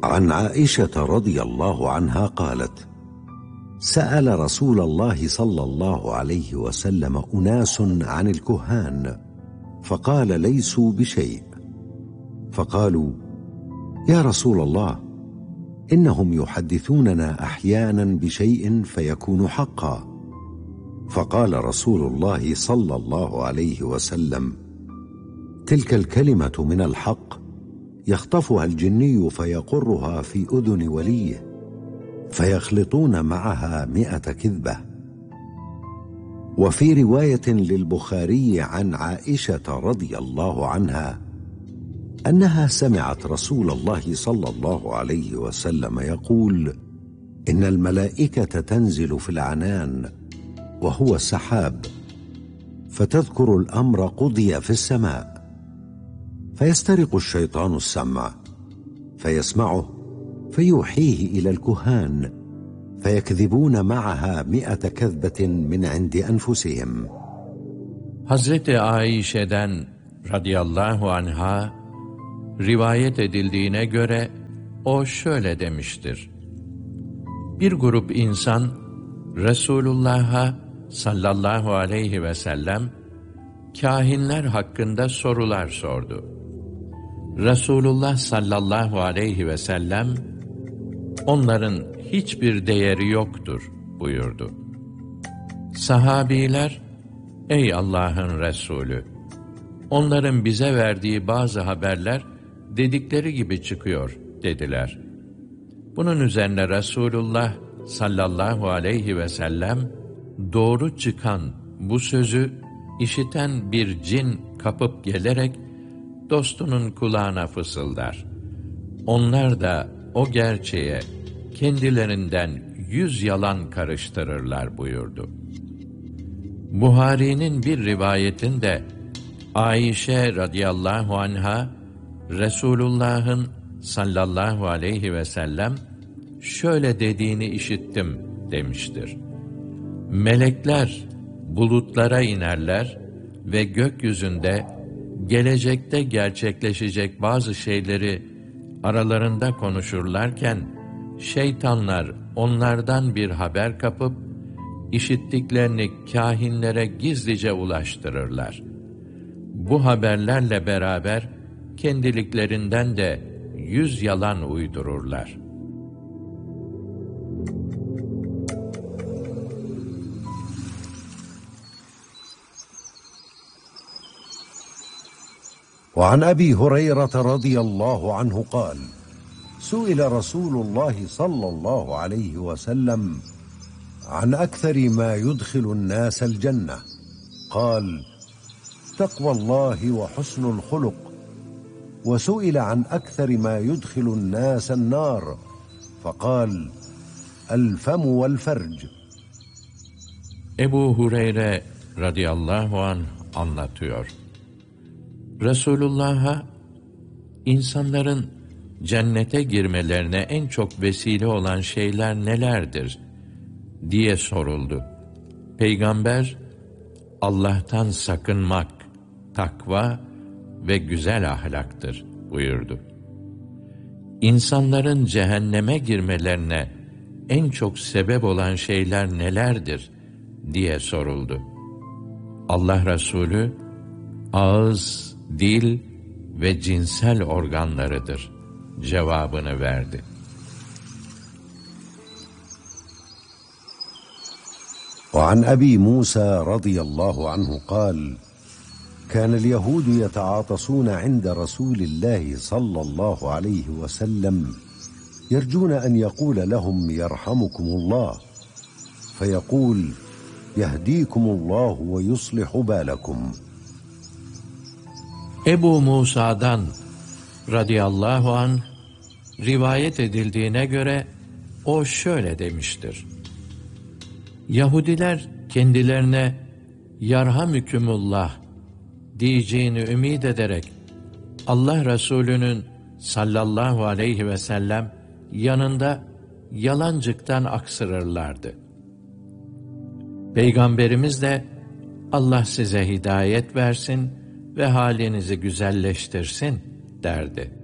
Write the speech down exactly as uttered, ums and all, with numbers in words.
عن عائشة رضي الله عنها قالت: سأل رسول الله صلى الله عليه وسلم أناس عن الكهان فقال: ليسوا بشيء. فقالوا: يا رسول الله، إنهم يحدثوننا أحيانا بشيء فيكون حقا. فقال رسول الله صلى الله عليه وسلم: تلك الكلمة من الحق يخطفها الجني فيقرها في أذن وليه فيخلطون معها مئة كذبة. وفي رواية للبخاري عن عائشة رضي الله عنها أنها سمعت رسول الله صلى الله عليه وسلم يقول: إن الملائكة تنزل في العنان وهو السحاب فتذكر الأمر قضي في السماء، فيسترق الشيطان السمع فيسمعه فيوحيه إلى الكهان فيكذبون معها مئة كذبة من عند أنفسهم. Hazreti Ayşe'den radıyallahu anha rivayet edildiğine göre o şöyle demiştir: Bir grup insan Resulullah'a sallallahu aleyhi ve sellem kâhinler hakkında sorular sordu. Resulullah sallallahu aleyhi ve sellem onların hiçbir değeri yoktur buyurdu. Sahabiler, ey Allah'ın Resulü, onların bize verdiği bazı haberler dedikleri gibi çıkıyor dediler. Bunun üzerine Resulullah sallallahu aleyhi ve sellem doğru çıkan bu sözü işiten bir cin kapıp gelerek dostunun kulağına fısıldar. Onlar da o gerçeğe kendilerinden yüz yalan karıştırırlar buyurdu. Buhari'nin bir rivayetinde Ayşe radıyallahu anha Resulullah'ın sallallahu aleyhi ve sellem şöyle dediğini işittim demiştir: Melekler bulutlara inerler ve gökyüzünde gelecekte gerçekleşecek bazı şeyleri aralarında konuşurlarken şeytanlar onlardan bir haber kapıp işittiklerini kâhinlere gizlice ulaştırırlar. Bu haberlerle beraber kendiliklerinden de yüz yalan uydururlar. وعن أبي هريرة رضي الله عنه قال: سئل رسول الله صلى الله عليه وسلم عن أكثر ما يدخل الناس الجنة، قال: تقوى الله وحسن الخلق. وسئل عن أكثر ما يدخل الناس النار، فقال: الفم والفرج. Ebu Hureyre radıyallahu anh anlatıyor. Resulullah'a insanların cennete girmelerine en çok vesile olan şeyler nelerdir diye soruldu. Peygamber, Allah'tan sakınmak, takva ve güzel ahlaktır buyurdu. İnsanların cehenneme girmelerine en çok sebep olan şeyler nelerdir diye soruldu. Allah Resulü, ağız, dil ve cinsel organlarıdır cevabını verdi. وعن أبي موسى رضي الله عنه قال: كان اليهود يتعاطسون عند رسول الله صلى الله عليه وسلم يرجون أن يقول لهم يرحمكم الله، فيقول: يهديكم الله ويصلح بالكم. Ebu Musa'dan radıyallahu anh rivayet edildiğine göre o şöyle demiştir: Yahudiler kendilerine yarhamükümullah diyeceğini ümid ederek Allah Resulü'nün sallallahu aleyhi ve sellem yanında yalancıktan aksırırlardı. Peygamberimiz de Allah size hidayet versin ve halinizi güzelleştirsin derdi.